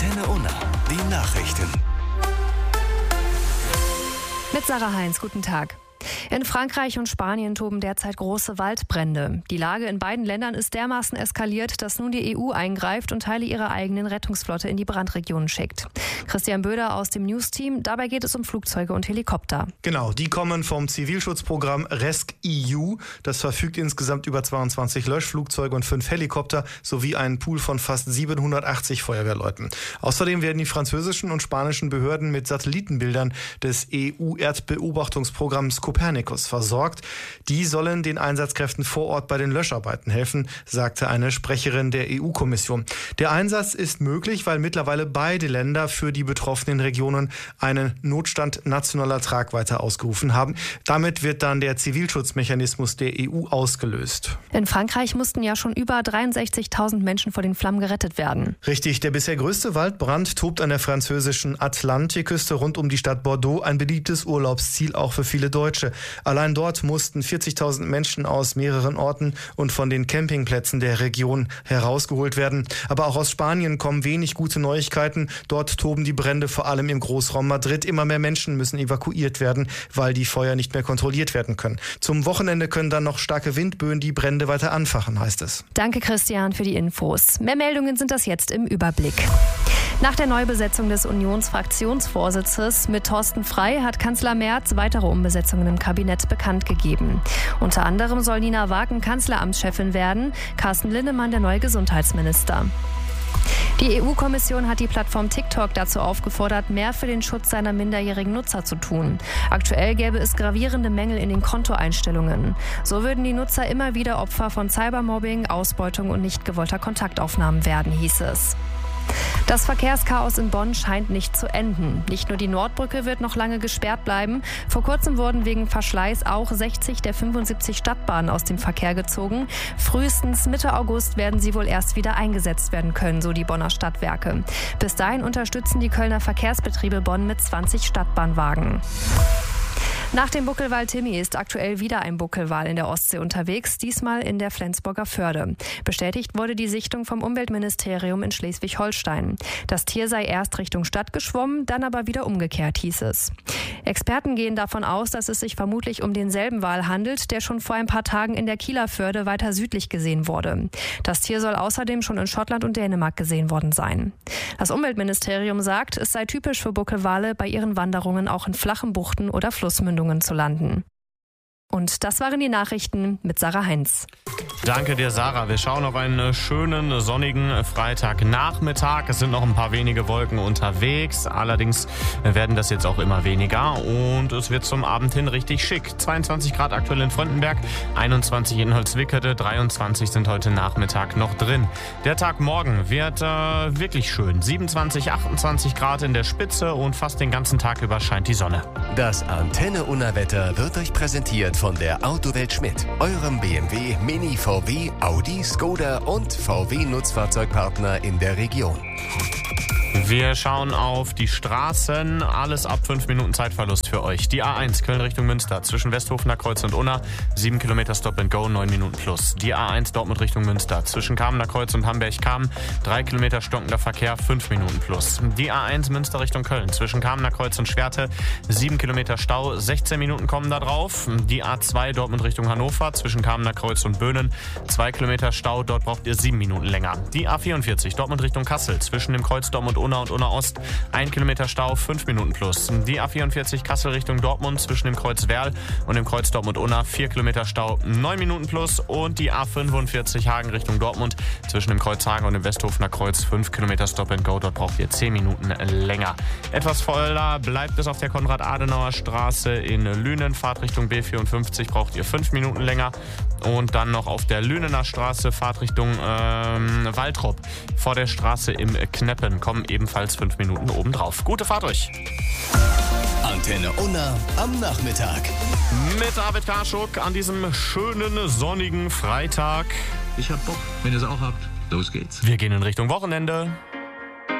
Antenne Unna, die Nachrichten. Mit Sarah Heinz, guten Tag. In Frankreich und Spanien toben derzeit große Waldbrände. Die Lage in beiden Ländern ist dermaßen eskaliert, dass nun die EU eingreift und Teile ihrer eigenen Rettungsflotte in die Brandregionen schickt. Christian Böder aus dem News-Team. Dabei geht es um Flugzeuge und Helikopter. Genau, die kommen vom Zivilschutzprogramm rescEU. Das verfügt insgesamt über 22 Löschflugzeuge und 5 Helikopter sowie einen Pool von fast 780 Feuerwehrleuten. Außerdem werden die französischen und spanischen Behörden mit Satellitenbildern des EU-Erdbeobachtungsprogramms Copernicus versorgt. Die sollen den Einsatzkräften vor Ort bei den Löscharbeiten helfen, sagte eine Sprecherin der EU-Kommission. Der Einsatz ist möglich, weil mittlerweile beide Länder für die betroffenen Regionen einen Notstand nationaler Tragweite ausgerufen haben. Damit wird dann der Zivilschutzmechanismus der EU ausgelöst. In Frankreich mussten ja schon über 63.000 Menschen vor den Flammen gerettet werden. Richtig, der bisher größte Waldbrand tobt an der französischen Atlantikküste rund um die Stadt Bordeaux, ein beliebtes Urlaubsziel auch für viele Deutsche. Allein dort mussten 40.000 Menschen aus mehreren Orten und von den Campingplätzen der Region herausgeholt werden. Aber auch aus Spanien kommen wenig gute Neuigkeiten. Dort toben die Brände vor allem im Großraum Madrid. Immer mehr Menschen müssen evakuiert werden, weil die Feuer nicht mehr kontrolliert werden können. Zum Wochenende können dann noch starke Windböen die Brände weiter anfachen, heißt es. Danke, Christian, für die Infos. Mehr Meldungen sind das jetzt im Überblick. Nach der Neubesetzung des Unionsfraktionsvorsitzes mit Thorsten Frey hat Kanzler Merz weitere Umbesetzungen im Kabinett bekannt gegeben. Unter anderem soll Nina Wagen Kanzleramtschefin werden, Carsten Linnemann der neue Gesundheitsminister. Die EU-Kommission hat die Plattform TikTok dazu aufgefordert, mehr für den Schutz seiner minderjährigen Nutzer zu tun. Aktuell gäbe es gravierende Mängel in den Kontoeinstellungen. So würden die Nutzer immer wieder Opfer von Cybermobbing, Ausbeutung und nicht gewollter Kontaktaufnahmen werden, hieß es. Das Verkehrschaos in Bonn scheint nicht zu enden. Nicht nur die Nordbrücke wird noch lange gesperrt bleiben. Vor kurzem wurden wegen Verschleiß auch 60 der 75 Stadtbahnen aus dem Verkehr gezogen. Frühestens Mitte August werden sie wohl erst wieder eingesetzt werden können, so die Bonner Stadtwerke. Bis dahin unterstützen die Kölner Verkehrsbetriebe Bonn mit 20 Stadtbahnwagen. Nach dem Buckelwal Timmy ist aktuell wieder ein Buckelwal in der Ostsee unterwegs, diesmal in der Flensburger Förde. Bestätigt wurde die Sichtung vom Umweltministerium in Schleswig-Holstein. Das Tier sei erst Richtung Stadt geschwommen, dann aber wieder umgekehrt, hieß es. Experten gehen davon aus, dass es sich vermutlich um denselben Wal handelt, der schon vor ein paar Tagen in der Kieler Förde weiter südlich gesehen wurde. Das Tier soll außerdem schon in Schottland und Dänemark gesehen worden sein. Das Umweltministerium sagt, es sei typisch für Buckelwale, bei ihren Wanderungen auch in flachen Buchten oder Flussmündungen zu landen. Und das waren die Nachrichten mit Sarah Heinz. Danke dir, Sarah. Wir schauen auf einen schönen, sonnigen Freitagnachmittag. Es sind noch ein paar wenige Wolken unterwegs. Allerdings werden das jetzt auch immer weniger. Und es wird zum Abend hin richtig schick. 22 Grad aktuell in Fröndenberg, 21 in Holzwickede, 23 sind heute Nachmittag noch drin. Der Tag morgen wird wirklich schön. 27, 28 Grad in der Spitze und fast den ganzen Tag über scheint die Sonne. Das Antenne Unna Wetter wird euch präsentiert von der Autowelt Schmidt, eurem BMW, Mini, VW, Audi, Skoda und VW Nutzfahrzeugpartner in der Region. Wir schauen auf die Straßen. Alles ab 5 Minuten Zeitverlust für euch. Die A1 Köln Richtung Münster zwischen Westhofener Kreuz und Unna. 7 Kilometer Stop and Go, 9 Minuten plus. Die A1 Dortmund Richtung Münster zwischen Kamener Kreuz und Hamberg-Kamen. 3 Kilometer stockender Verkehr, 5 Minuten plus. Die A1 Münster Richtung Köln zwischen Kamener Kreuz und Schwerte. 7 Kilometer Stau, 16 Minuten kommen da drauf. Die A2 Dortmund Richtung Hannover zwischen Kamener Kreuz und Böhnen. 2 Kilometer Stau, dort braucht ihr 7 Minuten länger. Die A44 Dortmund Richtung Kassel zwischen dem Kreuz Dortmund Unna und Unna Ost. 1 Kilometer Stau, 5 Minuten plus. Die A44 Kassel Richtung Dortmund zwischen dem Kreuz Werl und dem Kreuz Dortmund Unna. 4 Kilometer Stau, 9 Minuten plus. Und die A45 Hagen Richtung Dortmund zwischen dem Kreuz Hagen und dem Westhofener Kreuz. 5 Kilometer Stop and Go. Dort braucht ihr 10 Minuten länger. Etwas voller bleibt es auf der Konrad-Adenauer-Straße in Lünen. Fahrtrichtung B54 braucht ihr 5 Minuten länger. Und dann noch auf der Lünener Straße Fahrtrichtung Waltrop. Vor der Straße im Kneppen kommen ebenfalls 5 Minuten obendrauf. Gute Fahrt euch! Antenne Unna am Nachmittag. Mit David Karschuk an diesem schönen, sonnigen Freitag. Ich hab Bock. Wenn ihr es auch habt, los geht's. Wir gehen in Richtung Wochenende.